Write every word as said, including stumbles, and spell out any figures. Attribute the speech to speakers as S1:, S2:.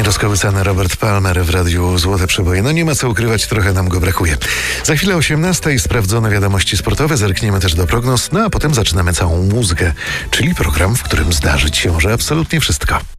S1: Nierozkołysany Robert Palmer w Radiu Złote Przeboje. No nie ma co ukrywać, trochę nam go brakuje. Za chwilę osiemnasta i sprawdzone wiadomości sportowe, zerkniemy też do prognoz, no a potem zaczynamy całą muzykę, czyli program, w którym zdarzyć się może absolutnie wszystko.